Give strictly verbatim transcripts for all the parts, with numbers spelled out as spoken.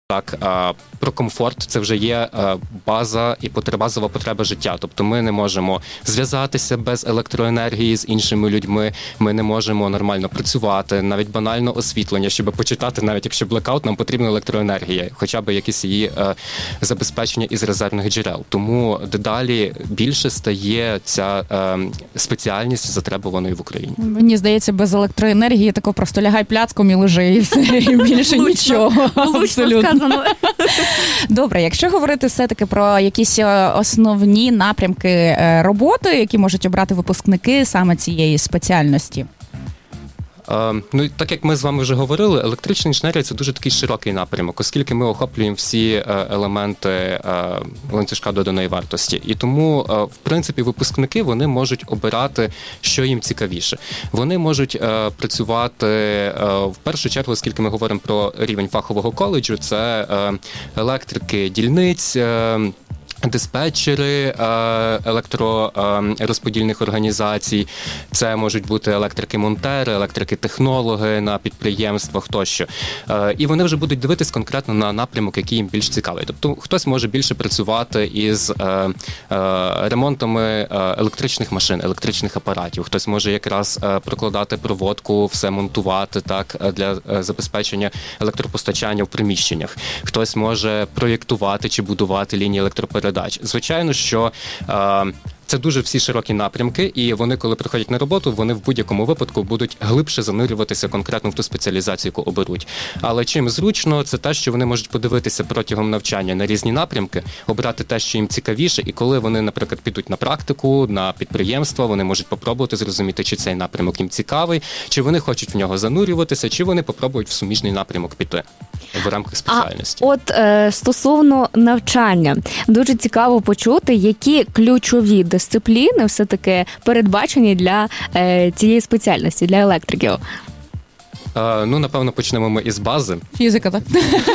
Так, про комфорт – це вже є база і базова потреба життя. Тобто ми не можемо зв'язатися без електроенергії з іншими людьми, ми не можемо нормально працювати, навіть банально освітлення, щоб почитати, навіть якщо блекаут, нам потрібна електроенергія, хоча б якісь її забезпечення із резервних джерел. Тому дедалі більше стає ця спеціальність затребуваною в Україні. Мені здається, без електроенергії тако просто лягай пляцком і лежи, і все, і більше нічого. Абсолютно. Добре, якщо говорити все-таки про якісь основні напрямки роботи, які можуть обрати випускники саме цієї спеціальності? Е, ну, так як ми з вами вже говорили, електрична інженерія – це дуже такий широкий напрямок, оскільки ми охоплюємо всі елементи е, ланцюжка доданої вартості. І тому, е, в принципі, випускники, вони можуть обирати, що їм цікавіше. Вони можуть е, працювати, е, в першу чергу, оскільки ми говоримо про рівень фахового коледжу, це е, електрики дільниць, е, диспетчери електророзподільних організацій, це можуть бути електрики-монтери, електрики-технологи на підприємствах тощо. І вони вже будуть дивитись конкретно на напрямок, який їм більш цікавий. Тобто хтось може більше працювати із ремонтами електричних машин, електричних апаратів, хтось може якраз прокладати проводку, все монтувати так для забезпечення електропостачання в приміщеннях. Хтось може проєктувати чи будувати лінії електропередач. Звичайно, що е, це дуже всі широкі напрямки, і вони, коли приходять на роботу, вони в будь-якому випадку будуть глибше занурюватися конкретно в ту спеціалізацію, яку оберуть. Але чим зручно, це те, що вони можуть подивитися протягом навчання на різні напрямки, обрати те, що їм цікавіше, і коли вони, наприклад, підуть на практику, на підприємство, вони можуть попробувати зрозуміти, чи цей напрямок їм цікавий, чи вони хочуть в нього занурюватися, чи вони попробують в суміжний напрямок піти в рамках спеціальності. А от е, стосовно навчання, дуже цікаво почути, які ключові дисципліни все-таки передбачені для е, цієї спеціальності, для електриків. Uh, ну, напевно, почнемо ми із бази. Фізика, так?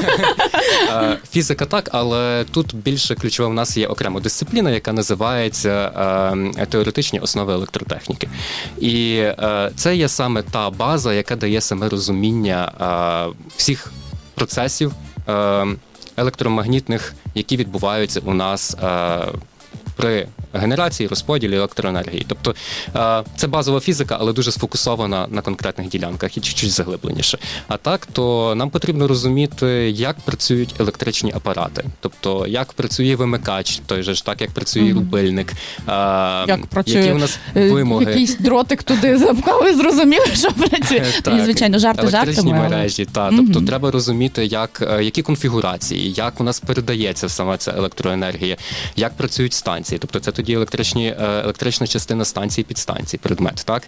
uh, Фізика так, але тут більше ключова в нас є окрема дисципліна, яка називається uh, теоретичні основи електротехніки. І uh, це є саме та база, яка дає саме розуміння uh, всіх процесів uh, електромагнітних, які відбуваються у нас uh, при генерації, розподілі електроенергії. Тобто це базова фізика, але дуже сфокусована на конкретних ділянках і чуть-чуть заглибленіше. А так, то нам потрібно розуміти, як працюють електричні апарати. Тобто, як працює вимикач, той же ж, так, як працює mm-hmm. рубильник, як працює, які у нас вимоги. Якийсь дротик туди запхав і зрозуміли, що працює. Так, і, звичайно, жарти жартами. Електричні мережі, так. Mm-hmm. Тобто, треба розуміти, як, які конфігурації, як у нас передається сама ця електроенергія, як працюють станції. Тобто, це тоді електричні, електрична частина станції, підстанції, предмет, так?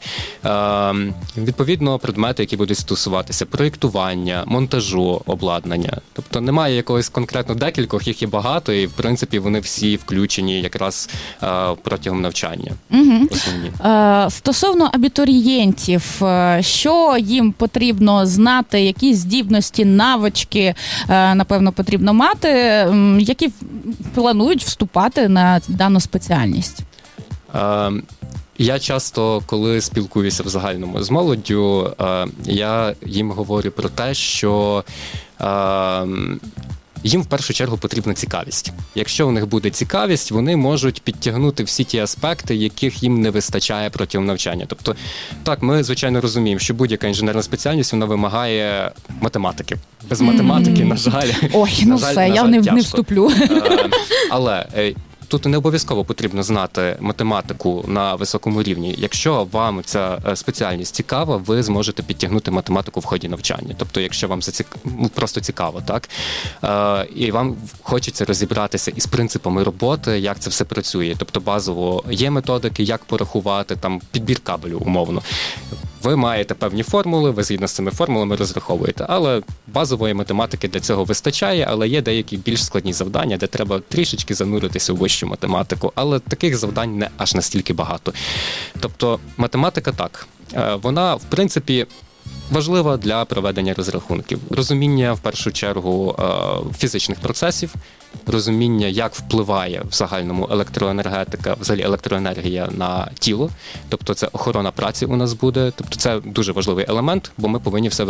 Е, відповідно, предмети, які будуть стосуватися проєктування, монтажу обладнання. Тобто немає якогось конкретно декількох, їх є багато, і, в принципі, вони всі включені якраз е, протягом навчання. Угу. Е, стосовно абітурієнтів, що їм потрібно знати, які здібності, навички, е, напевно, потрібно мати, які планують вступати на дану спеціальність? Е, я часто, коли спілкуюся в загальному з молоддю, е, я їм говорю про те, що е, їм в першу чергу потрібна цікавість. Якщо у них буде цікавість, вони можуть підтягнути всі ті аспекти, яких їм не вистачає протягом навчання. Тобто, так, ми, звичайно, розуміємо, що будь-яка інженерна спеціальність, вона вимагає математики. Без математики, mm. на жаль, Ой, ну жаль, все, на я жаль, не, тяжко. не вступлю. Але тут не обов'язково потрібно знати математику на високому рівні. Якщо вам ця спеціальність цікава, ви зможете підтягнути математику в ході навчання. Тобто, якщо вам це цік... просто цікаво, так? І вам хочеться розібратися із принципами роботи, як це все працює. Тобто, базово є методики, як порахувати, там, підбір кабелю, умовно. Ви маєте певні формули, ви згідно з цими формулами розраховуєте, але базової математики для цього вистачає, але є деякі більш складні завдання, де треба трішечки зануритися у вищу математику, але таких завдань не аж настільки багато. Тобто математика так, вона в принципі важлива для проведення розрахунків. Розуміння, в першу чергу, фізичних процесів, розуміння, як впливає в загальному електроенергетика, взагалі електроенергія на тіло. Тобто це охорона праці у нас буде. Тобто це дуже важливий елемент, бо ми повинні все